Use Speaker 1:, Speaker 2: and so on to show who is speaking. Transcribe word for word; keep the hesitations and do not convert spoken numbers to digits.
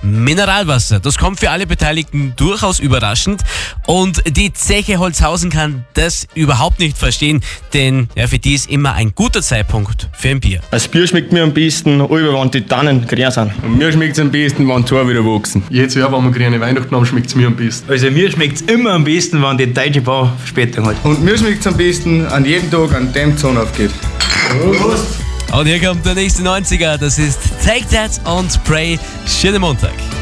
Speaker 1: Mineralwasser. Das kommt für alle Beteiligten durchaus überraschend und die Zeche Holzhausen kann das überhaupt nicht verstehen, denn ja, für die ist immer ein guter Zeitpunkt für ein Bier.
Speaker 2: Das Bier schmeckt mir am besten, wenn die Tannen grün sind.
Speaker 3: Und mir schmeckt es am besten, wenn die Tore wieder wachsen. Jedes Jahr, wenn wir grüne Weihnachten haben, schmeckt es mir am besten.
Speaker 4: Also mir schmeckt es immer am besten, wenn die deutsche Bauverspätung hat.
Speaker 3: Und mir schmeckt es am besten, an jedem Tag, an dem die Sonne aufgeht.
Speaker 1: Prost. Und hier kommt der nächste neunziger, das ist Take That und Pray. Schönen Montag.